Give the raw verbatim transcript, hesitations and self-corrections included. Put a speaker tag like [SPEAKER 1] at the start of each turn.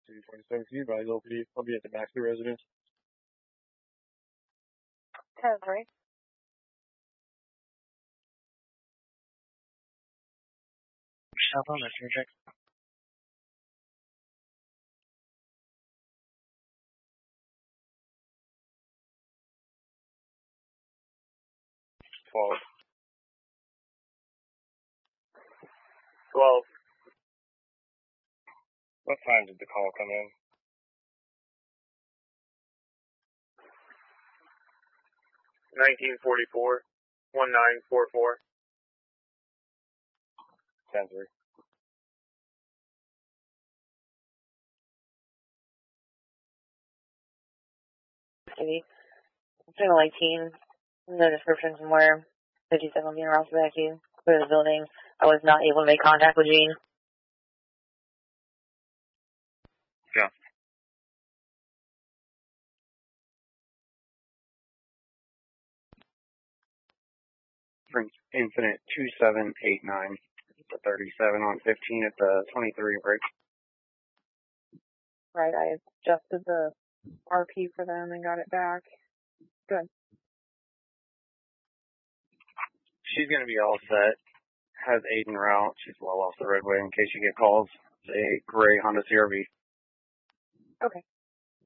[SPEAKER 1] two twenty-seven, can you advise O P D? I'll be at the Baxter residence.
[SPEAKER 2] ten three.
[SPEAKER 3] Cell phone, that's your check.
[SPEAKER 1] twelve.
[SPEAKER 4] twelve.
[SPEAKER 1] What time did the call come in?
[SPEAKER 4] nineteen forty-four. one nine four four.
[SPEAKER 1] ten three.
[SPEAKER 2] City. General eighteen. No description from where fifty-seven being around back to clear the building. I was not able to make contact with Jean.
[SPEAKER 1] Yeah. Prince Infinite two seven eight nine. The thirty-seven on fifteen at the twenty-three break.
[SPEAKER 2] Right, I adjusted the R P for them and got it back. Good.
[SPEAKER 1] She's going to be all set. Has Aiden route. She's well off the roadway in case you get calls. It's a gray Honda C R V.
[SPEAKER 2] Okay.